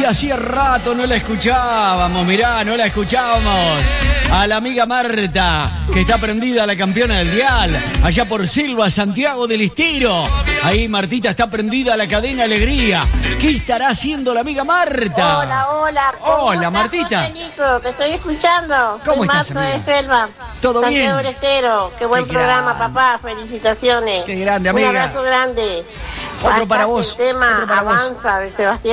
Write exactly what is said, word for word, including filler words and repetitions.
hacía rato no la escuchábamos, mirá, no la escuchábamos. A la amiga Marta, que está prendida, la campeona del dial, allá por Silva, Santiago del Estero. Ahí Martita está prendida a la cadena Alegría. ¿Qué estará haciendo la amiga Marta? Hola, hola. Hola, Martita. José Nico, te estoy escuchando. ¿Cómo Soy estás, Marta amiga? de Selva. ¿Todo bien? Santiago del Estero. Qué buen Qué programa, grande. papá. Felicitaciones. Qué grande, amiga. Un abrazo grande. Otro para Pasaste vos, El tema otro para vos. Avanza de Sebastián.